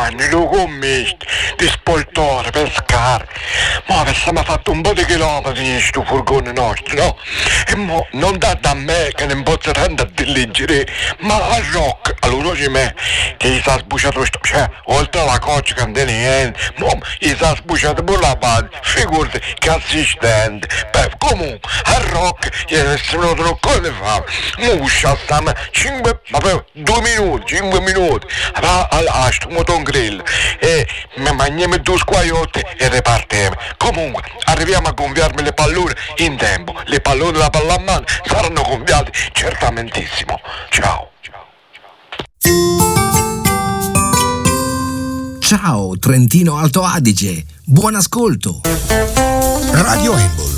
bagno, lo commetti, di spoltore, pescare. Ma avessimo fatto un po' di chilometri in sto furgone nostro, no? E mo non da me che non posso tanto a diligere, ma a Rock, allora c'è me, che gli sa sbucciato sto, cioè, oltre alla coccia che non tiene niente, mo gli sa sbucciato pure la base, figurati che assistente. Beh, comunque, a Rock gli è venuto come fa, mo usciamo 2 minuti, 5 minuti, a sto moton grill, e mi mangiamo 2 squagliotti e ripartiamo. Comunque, arriviamo a gonfiarmi le pallone in tempo, le pallone della pallamano saranno gonfiate certamentissimo. Ciao. Ciao Trentino Alto Adige, buon ascolto. Radio Embol